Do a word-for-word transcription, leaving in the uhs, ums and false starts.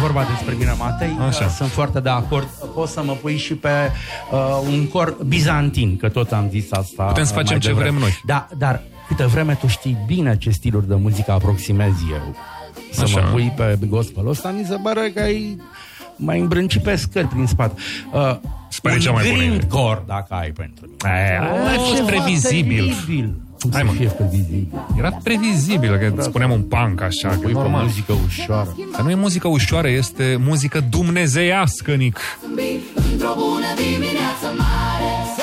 vorba despre mine, Matei. Așa. Sunt foarte de acord. Poți să mă pui și pe uh, un cor bizantin, că tot am zis asta. Putem să facem ce vrem noi. Da, dar câtă vreme tu știi bine ce stiluri de muzică aproximez eu. Să Așa. mă pui pe gospel-ul ăsta, mi se pare că ai mai îmbrânci pe scări prin spate. Uh, Spune cea mai bună. grindcore, dacă ai pentru mine. Aia, a fost previzibil. Cum să fie previzibil? Era previzibil, că spuneam un punk așa, că normal. Muzică ușoară. Dar nu e muzică ușoară, este muzică dumnezeiască, Nic. Într-o bună dimineață mare